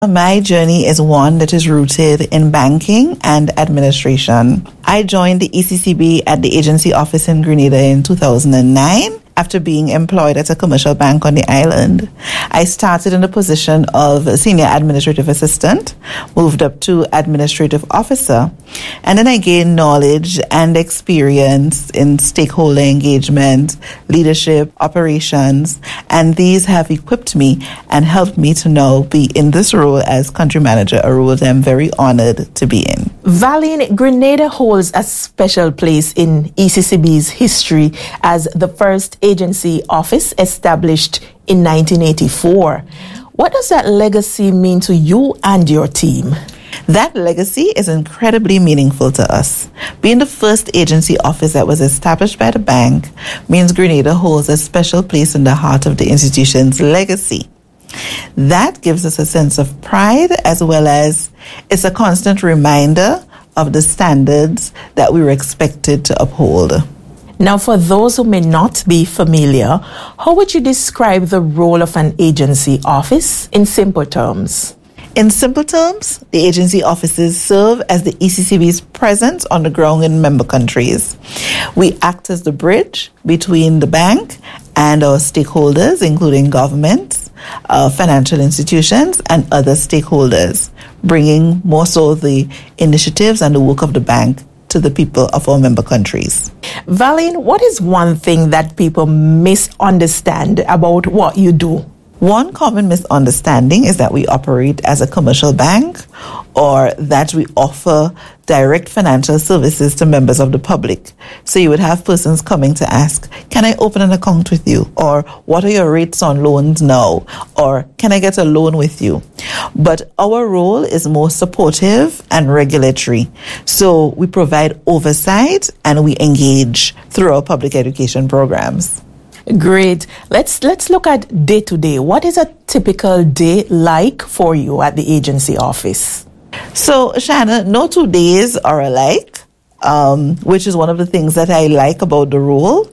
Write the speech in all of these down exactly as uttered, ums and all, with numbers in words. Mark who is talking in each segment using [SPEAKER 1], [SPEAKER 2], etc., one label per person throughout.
[SPEAKER 1] My journey is one that is rooted in banking and administration. I joined the E C C B at the agency office in Grenada in two thousand nine. After being employed at a commercial bank on the island. I started in the position of senior administrative assistant, moved up to administrative officer, and then I gained knowledge and experience in stakeholder engagement, leadership, operations, and these have equipped me and helped me to now be in this role as country manager, a role that I'm very honored to be in.
[SPEAKER 2] Valine, Grenada holds a special place in E C C B's history as the first agency office established in nineteen eighty-four. What does that legacy mean to you and your team?
[SPEAKER 1] That legacy is incredibly meaningful to us. Being the first agency office that was established by the bank means Grenada holds a special place in the heart of the institution's legacy. That gives us a sense of pride, as well as it's a constant reminder of the standards that we were expected to uphold.
[SPEAKER 2] Now, for those who may not be familiar, how would you describe the role of an agency office in simple terms?
[SPEAKER 1] In simple terms, the agency offices serve as the E C C B's presence on the ground in member countries. We act as the bridge between the bank and our stakeholders, including governments, uh, financial institutions, and other stakeholders, bringing more so the initiatives and the work of the bank to the people of our member countries.
[SPEAKER 2] Valine, what is one thing that people misunderstand about what you do?
[SPEAKER 1] One common misunderstanding is that we operate as a commercial bank or that we offer direct financial services to members of the public. So you would have persons coming to ask, can I open an account with you? Or what are your rates on loans now? Or can I get a loan with you? But our role is more supportive and regulatory. So we provide oversight and we engage through our public education programs.
[SPEAKER 2] Great. Let's let's look at day to day. What is a typical day like for you at the agency office?
[SPEAKER 1] So, Shanna, no two days are alike, um, which is one of the things that I like about the role.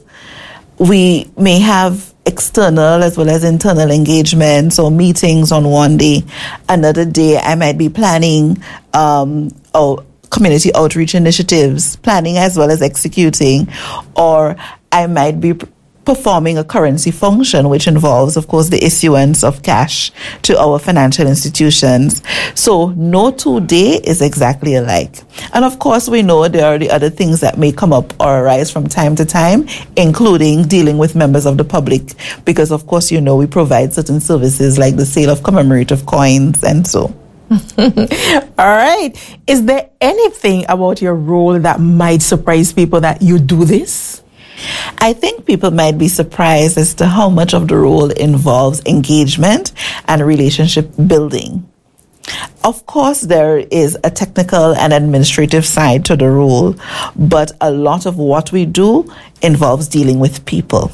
[SPEAKER 1] We may have external as well as internal engagements or meetings on one day. Another day, I might be planning um, or community outreach initiatives, planning as well as executing, or I might be performing a currency function, which involves, of course, the issuance of cash to our financial institutions. So no two day is exactly alike. And of course, we know there are the other things that may come up or arise from time to time, including dealing with members of the public, because of course, you know, we provide certain services like the sale of commemorative coins and so.
[SPEAKER 2] All right. Is there anything about your role that might surprise people that you do this?
[SPEAKER 1] I think people might be surprised as to how much of the role involves engagement and relationship building. Of course, there is a technical and administrative side to the role, but a lot of what we do involves dealing with people.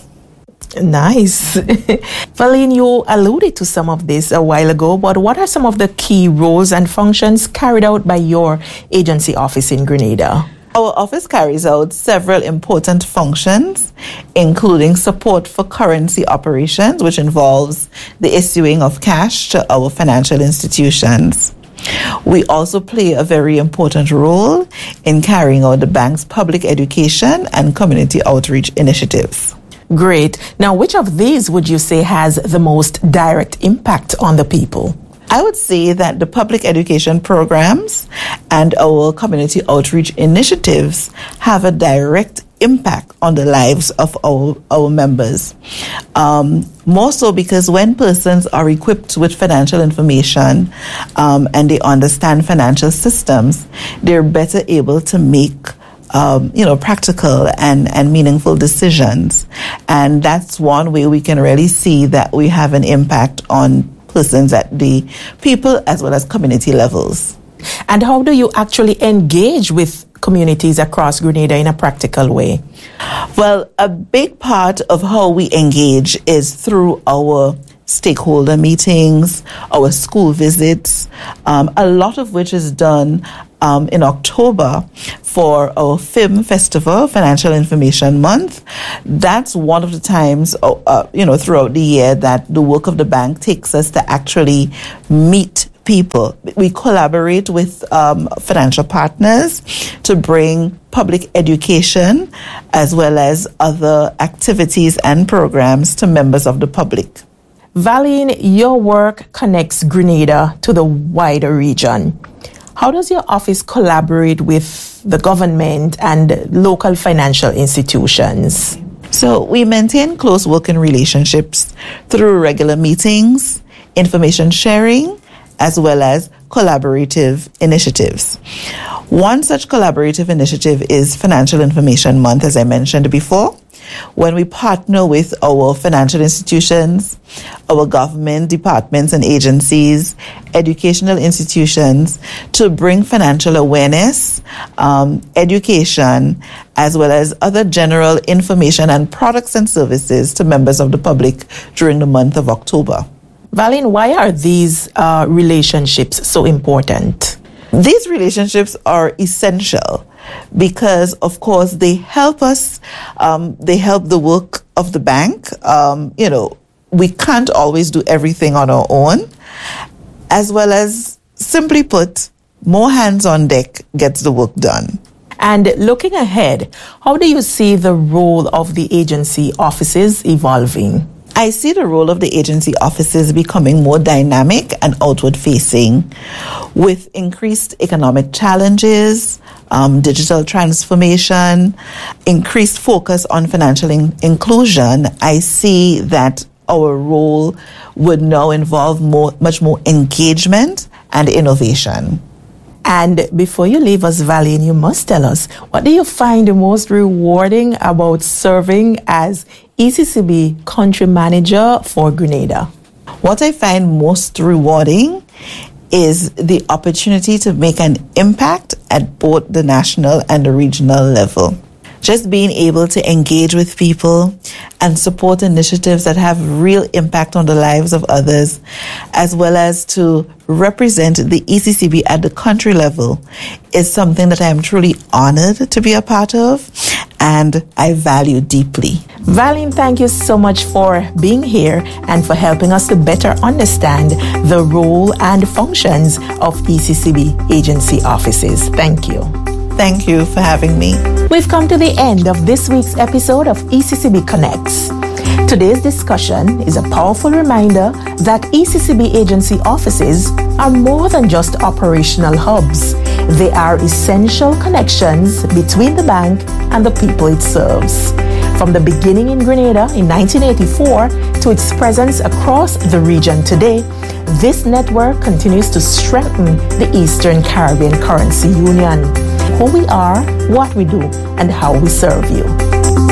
[SPEAKER 2] Nice. Valine, you alluded to some of this a while ago, but what are some of the key roles and functions carried out by your agency office in Grenada?
[SPEAKER 1] Our office carries out several important functions, including support for currency operations, which involves the issuing of cash to our financial institutions. We also play a very important role in carrying out the bank's public education and community outreach initiatives.
[SPEAKER 2] Great. Now, which of these would you say has the most direct impact on the people?
[SPEAKER 1] I would say that the public education programs and our community outreach initiatives have a direct impact on the lives of our, our members. Um, more so because when persons are equipped with financial information um, and they understand financial systems, they're better able to make Um, you know, practical and, and meaningful decisions. And that's one way we can really see that we have an impact on persons at the people as well as community levels.
[SPEAKER 2] And how do you actually engage with communities across Grenada in a practical way?
[SPEAKER 1] Well, a big part of how we engage is through our stakeholder meetings, our school visits, um, a lot of which is done um, in October for our F I M Festival, Financial Information Month. That's one of the times, uh, you know, throughout the year that the work of the bank takes us to actually meet people. We collaborate with um, financial partners to bring public education as well as other activities and programs to members of the public.
[SPEAKER 2] Valine, your work connects Grenada to the wider region. How does your office collaborate with the government and local financial institutions?
[SPEAKER 1] So we maintain close working relationships through regular meetings, information sharing, as well as collaborative initiatives. One such collaborative initiative is Financial Information Month, as I mentioned before, when we partner with our financial institutions, our government departments and agencies, educational institutions to bring financial awareness, um, education, as well as other general information and products and services to members of the public during the month of October.
[SPEAKER 2] Valine, why are these uh, relationships so important?
[SPEAKER 1] These relationships are essential because, of course, they help us, um, they help the work of the bank. Um, you know, we can't always do everything on our own, as well as, simply put, more hands on deck gets the work done.
[SPEAKER 2] And looking ahead, how do you see the role of the agency offices evolving?
[SPEAKER 1] I see the role of the agency offices becoming more dynamic and outward facing with increased economic challenges, um, digital transformation, increased focus on financial in- inclusion. I see that our role would now involve more, much more engagement and innovation.
[SPEAKER 2] And before you leave us, Valine, you must tell us, what do you find the most rewarding about serving as E C C B country manager for Grenada?
[SPEAKER 1] What I find most rewarding is the opportunity to make an impact at both the national and the regional level. Just being able to engage with people and support initiatives that have real impact on the lives of others, as well as to represent the E C C B at the country level, is something that I am truly honored to be a part of and I value deeply.
[SPEAKER 2] Valine, thank you so much for being here and for helping us to better understand the role and functions of E C C B agency offices. Thank you.
[SPEAKER 1] Thank you for having me.
[SPEAKER 2] We've come to the end of this week's episode of E C C B Connects. Today's discussion is a powerful reminder that E C C B agency offices are more than just operational hubs. They are essential connections between the bank and the people it serves. From the beginning in Grenada in nineteen eighty-four to its presence across the region today, this network continues to strengthen the Eastern Caribbean Currency Union. Who we are, what we do, and how we serve you.